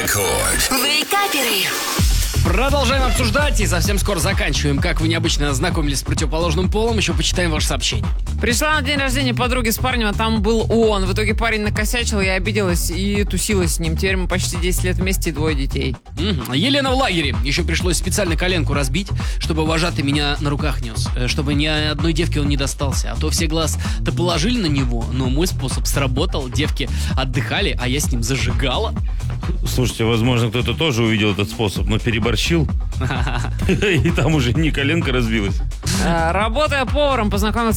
Рекорд. Вейкаперы. Продолжаем обсуждать и совсем скоро заканчиваем. Как вы необычно знакомились с противоположным полом, еще почитаем ваше сообщение. Пришла на день рождения подруги с парнем, а там был он. В итоге парень накосячил, я обиделась и тусила с ним. Теперь мы почти 10 лет вместе и 2 детей. Елена в лагере. Еще пришлось специально коленку разбить, чтобы вожатый меня на руках нес. Чтобы ни одной девке он не достался. А то все глаз-то положили на него, но мой способ сработал. Девки отдыхали, а я с ним зажигала. Слушайте, возможно, кто-то тоже увидел этот способ, но переборщил. И там уже не коленка разбилась. Работая поваром, познакомился